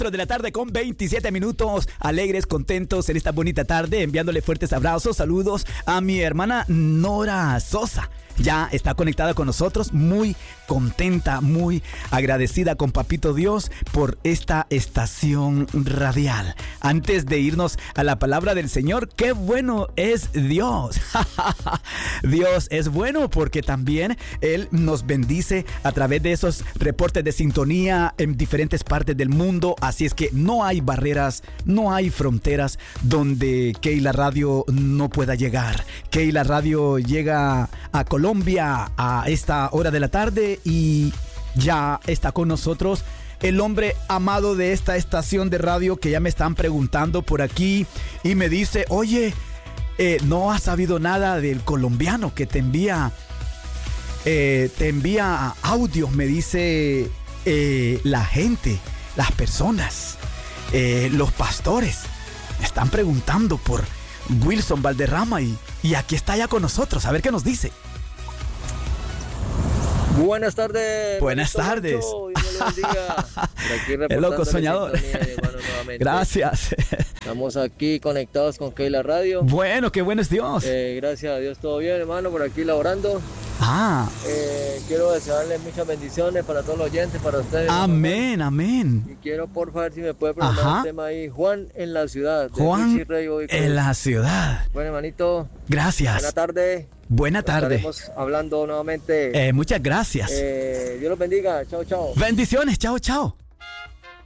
4 de la tarde con 27 minutos, alegres, contentos en esta bonita tarde, enviándole fuertes abrazos, saludos a mi hermana Nora Sosa. Ya está conectada con nosotros, muy contenta, muy agradecida con Papito Dios por esta estación radial. Antes de irnos a la palabra del Señor, qué bueno es Dios. Dios es bueno porque también Él nos bendice a través de esos reportes de sintonía en diferentes partes del mundo. Así es que no hay barreras, no hay fronteras donde Keila Radio no pueda llegar. Keila Radio llega a Colombia a esta hora de la tarde y ya está con nosotros el hombre amado de esta estación de radio, que ya me están preguntando por aquí y me dice: oye, no has sabido nada del colombiano que te envía audios, me dice la gente, las personas, los pastores me están preguntando por Wilson Valderrama y aquí está ya con nosotros, a ver qué nos dice. Buenas tardes. Buenas tardes. Dios lo bendiga. El loco soñador. Gracias. Estamos aquí conectados con Keila Radio. Bueno, qué bueno es Dios. Gracias a Dios, todo bien, hermano, por aquí laborando. Quiero desearles muchas bendiciones para todos los oyentes, para ustedes. Amén, amén. Y quiero, por favor, si me puede preguntar un tema ahí. Juan en la ciudad. Juan en la ciudad. Bueno, hermanito. Gracias. Buena tarde. Buena tarde. Estaremos hablando nuevamente. Muchas gracias. Dios los bendiga. Chao, chao. Bendiciones. Chao, chao.